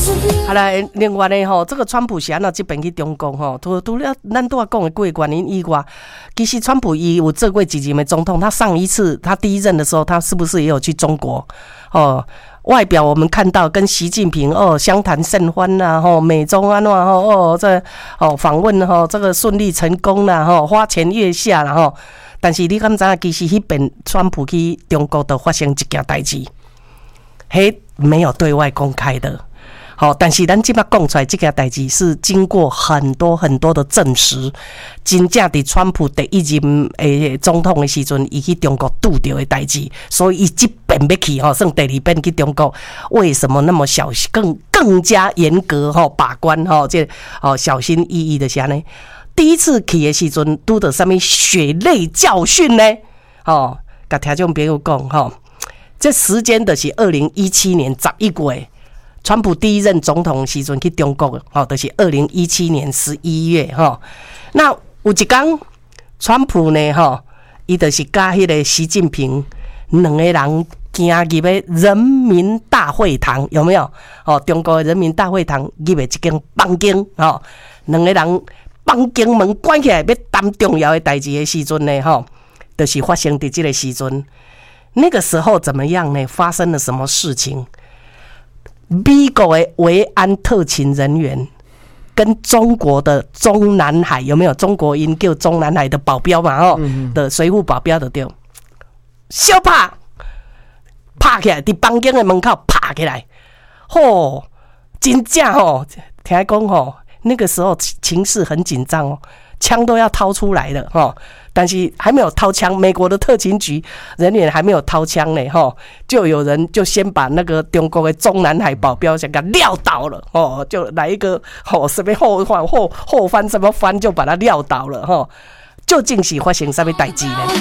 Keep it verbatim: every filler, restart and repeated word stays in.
好来，另外呢吼，这个川普是安怎这边去中国吼，除除了咱拄仔讲的几个原因以外，其实川普伊有做过几任的总统，他上一次他第一任的时候，他是不是也有去中国？哦，外表我们看到跟习近平哦相谈甚欢呐，吼美中安怎吼哦这哦访问吼这个顺利成功啦，吼花前月下啦吼，但是你敢知影其实迄边川普去中国都发生一件代志，嘿没有对外公开的。好，但是咱即摆讲出来这件代志是经过很多很多的证实，真正伫川普第一任诶总统的时阵，伊去中国拄到的代志，所以伊即遍要去吼，算第二遍去中国，为什么那么小更更加严格吼把关吼，这哦小心翼翼的安尼？第一次去的时阵，拄到什么血泪教训呢？哦，甲听众朋友讲吼，这时间就是二零一七年十一月。川普第一任总统时阵去中国，吼，就是二零一七年十一月，吼。那有一天，川普呢，吼，伊就是甲迄个习近平两个人行入个人民大会堂，有没有？哦，中国的人民大会堂入个一间房间，吼，两个人房间门关起来，要谈重要的代志的时阵呢，吼，就是发生伫这个时阵。那个时候怎么样呢？发生了什么事情？美国的维安特勤人员跟中国的中南海有没有中国音叫中南海的保镖嘛？哦，嗯、的随护保镖的对，小拍拍起来，伫房间的门口拍起来，吼，真正吼，听讲吼，那个时候情势很紧张哦，枪都要掏出来了吼。但是还没有掏枪，美国的特勤局人员还没有掏枪呢，吼，就有人就先把那个中国的中南海保镖先给撂倒了，哦，就来一个哦什么后翻后后翻什么翻，就把他撂倒了，吼，究竟是发生什么代志呢？